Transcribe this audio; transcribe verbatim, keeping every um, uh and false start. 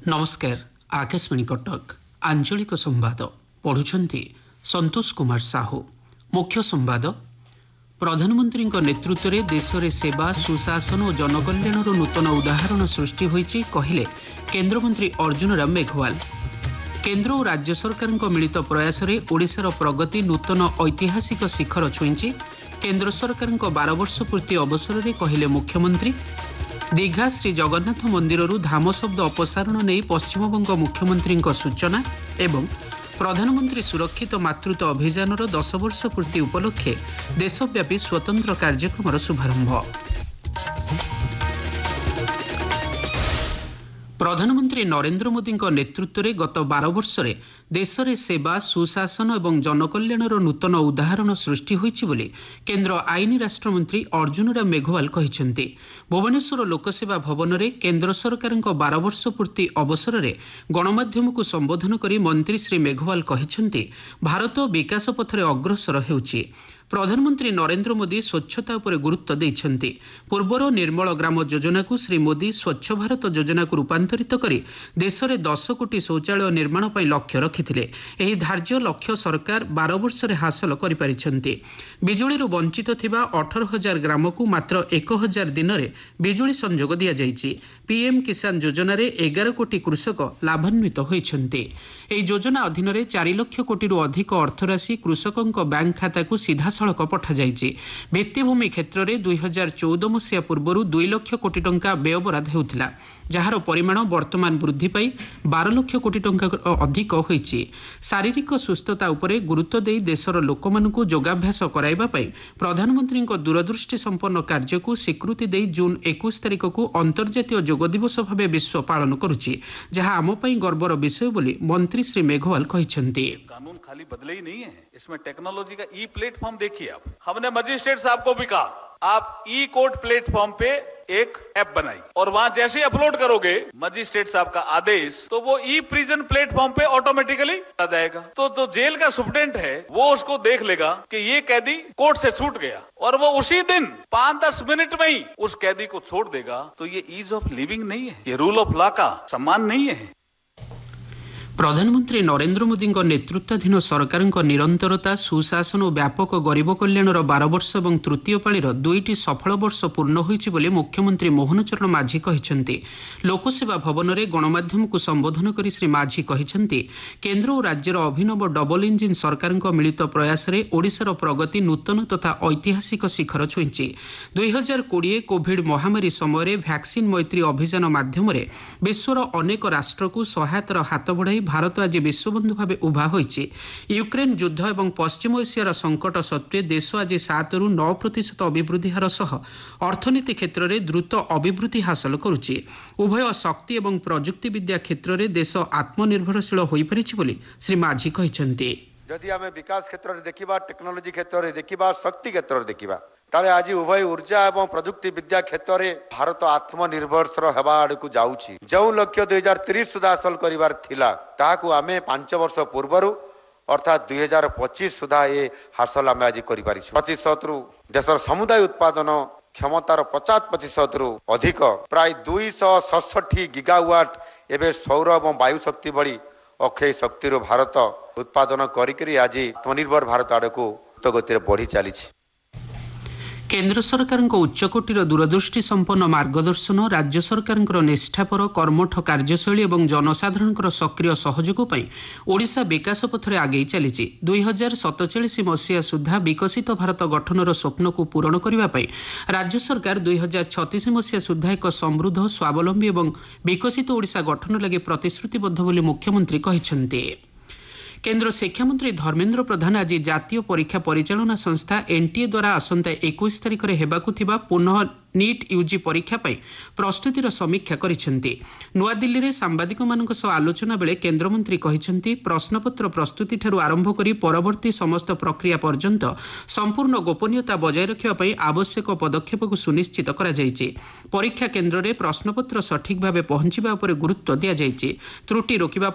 नमस्कार आकाशवाणी कटक आंचलिक संवाद पढ़ुछंती संतोष कुमार साहू। मुख्य संवाद प्रधानमंत्री नेतृत्व में देश में सेवा सुशासन और जनकल्याण नूतन उदाहरण सृष्टि होईछि कहिले केन्द्रमंत्री अर्जुन राम मेघवाल। केन्द्र और राज्य सरकार मिलित प्रयास में ओडिशार प्रगति नूतन ऐतिहासिक शिखर छुईंछि। केन्द्र सरकार बारह वर्ष पूर्ति अवसर में कहिले मुख्यमंत्री। दीघा श्री जगन्नाथ मंदिर धाम शब्द अपसारण नहीं पश्चिमबंग मुख्यमंत्री सूचना एवं प्रधानमंत्री सुरक्षित मातृत्व अभियान दस वर्ष पूर्ति उपलक्षे देशव्यापी स्वतंत्र कार्यक्रम शुभारंभ। प्रधानमंत्री नरेंद्र मोदी नेतृत्व में गत बारह वर्ष में देश में सेवा सुशासन और जनकल्याण नूतन उदाहरण सृष्टि होईछि बोली केन्द्र आईन राष्ट्रमंत्री अर्जुन राम मेघवाल कहिसेंति। भुवनेश्वर लोकसेवा भवन में केन्द्र सरकार बारह वर्ष पूर्ति अवसर में गणमाध्यम को संबोधन करी मंत्री श्री मेघवाल कहिसेंति भारत विकास पथरे अग्रसर हेउछि। प्रधानमंत्री नरेंद्र मोदी स्वच्छता उपर गुरुत्व देइछन्ति। पूर्वर निर्मल ग्राम योजना को श्री मोदी स्वच्छ भारत योजना को रूपांतरित करी देश में दस कोटी शौचालय निर्माण पर लक्ष्य रखिथिले। एही धार्य लक्ष्य सरकार बारह वर्ष में हासिल करि पारिछन्ति। बिजुली वंचित थिबा अठारह हजार ग्राम को मात्र एक हजार दिन में बिजुली संजोग दिया जाइछि। पीएम किसान योजना रे एगार कोटी कृषक लाभान्वित होइछन्ति। एही योजना अधीन रे चार लाख कोटी रु अधिक अर्थराशि कृषकों बैंक खाता को सीधा सड़क पठा जाइछि। भित्तिभूमि क्षेत्र में दुई हजार चौदह मसीहा पूर्व दुई लाख कोटी टंका व्ययबराद हेउथिला, जार परिमाण वर्तमान वृद्धि पाई बारह लाख कोटी टंका अधिक होइछि। शारीरिक सुस्थता उपरे गुरुत्व देई देशर लोकमानकु योगाभ्यास कराइबा पाई प्रधानमंत्री दूरदृष्टि संपन्न कार्य को स्वीकृति देई जून इक्कीस तारिख को अंतर्जातीय योग दिवस भाव विश्व पालन करुछि, जहां आम पई गर्वर विषय बोली मंत्री श्री मेघवाल कहिसेंति। कानून खाली बदले ही नहीं है, इसमें टेक्नोलॉजी का ई प्लेटफॉर्म देखिए। आप हमने मजिस्ट्रेट साहब को भी कहा आप ई कोर्ट प्लेटफॉर्म पे एक ऐप बनाई और वहां जैसे अपलोड करोगे मजिस्ट्रेट साहब का आदेश तो वो ई प्रिजन प्लेटफॉर्म पे ऑटोमेटिकली आ जाएगा। तो जो जेल का सुप्रीडेंट है वो उसको देख लेगा कि ये कैदी कोर्ट से छूट गया और वो उसी दिन पांच दस मिनट में ही उस कैदी को छोड़ देगा। तो ये ईज ऑफ लिविंग नहीं है, ये रूल ऑफ लॉ का सम्मान नहीं है। प्रधानमंत्री नरेंद्र मोदी नेतृत्वाधीन सरकार निरंतरता सुशासन और व्यापक गरीब कल्याण बारह वर्ष और तृतीय पाळीर दुईटी सफल वर्ष पूर्ण होईछि बोली मुख्यमंत्री मोहन चरण माझी कहिसेंति। लोकसेवा भवन में गणमाध्यम को संबोधन करी श्री माझी कहिसेंति केन्द्र और राज्यर अभिनव डबल इंजिन सरकार मिलित प्रयास में ओडिशार प्रगति नूतन तथा ऐतिहासिक शिखर छुईंछि। दुई हजार कोड़े कोविड महामारी समय वैक्सीन मैत्री अभियान माध्यम विश्वर अनेक राष्ट्र को सहायतार हाथ बढ़ाई भारत आज विश्वबंधु भाव उभा होईछि। यूक्रेन युद्ध एवं पश्चिम एशियार संकट सत्वे देश आज सात रु नौ प्रतिशत अभिवृद्धि हार सह अर्थनीति क्षेत्र में द्रुत अभिवृद्धि हासिल करुछि। उभय शक्ति एवं प्रजुक्ति विद्या क्षेत्र में देश आत्मनिर्भरशील होई परिछि बोली श्री माझी कहिसेंति। जदि आमे विकास क्षेत्र में देखिबा, टेक्नोलॉजी क्षेत्र में देखिबा, शक्ति क्षेत्र में देखिबा, ताले आज उभय ऊर्जा एवं प्रजुक्ति विद्या क्षेत्र में भारत आत्मनिर्भरशील हेबा आड़कू जाउछि। जो लक्ष्य दुई हजार तीस सुधा हासिल करिवार थिला ताहाकू आमे पांच वर्ष पूर्वरु अर्थात दुई हजार पच्चीस सुधा ये हासिल आमे आज करि पारिछु। प्रतिशत रु देशर समुदाय उत्पादन क्षमतार पचास प्रतिशत रु अधिक प्राय दुई सौ सड़सठी गीगावाट एवं सौर और वायु शक्ति भली अक्षय शक्ति भारत उत्पादन करी आज आत्मनिर्भर भारत आड़कू द्रुत गति बढ़ी चली। केन्द्र सरकार उच्चकोटीर दूरदृष्टि संपन्न मार्गदर्शन राज्य सरकार निष्ठापर कर्मठ कार्यशैली और जनसाधारण सक्रिय सहयोग ओडिशा विकास पथरे आगे चली दुई हजार सतचाश मसीहा सुधा विकसित भारत गठनर स्वप्न को पूरण करने राज्य सरकार दुई हजार छत्तीस मसीहा सुधा एक समृद्ध स्वावलंबी और विकसित ओडिशा गठन लगी प्रतिश्रुतिबद्ध बोली मुख्यमंत्री कहिसेंति। केन्द्र शिक्षा मंत्री धर्मेन्द्र प्रधान आज जातीय परीक्षा परिचालना संस्था एनटीए द्वारा आसंता इक्कीस तारिख में हेबाकु थिबा पुनः नीट यूजी परीक्षा पर प्रस्तुतिर समीक्षा करिसेंति। नुआ दिल्ली में सांबादिक मानक सह आलोचना बेले केन्द्रमंत्री कहिसेंति प्रश्नपत्र प्रस्तुति ठारू आरंभ करी परवर्ती समस्त प्रक्रिया पर्यंत संपूर्ण गोपनीयता बजाय रखिबा पई आवश्यक पदक्षेप को सुनिश्चित करा जायछि। परीक्षा केन्द्र में प्रश्नपत्र सठिक भाव पहुंचवा उपर गुरुत्व दिया जायछि। त्रुटि रोकिबा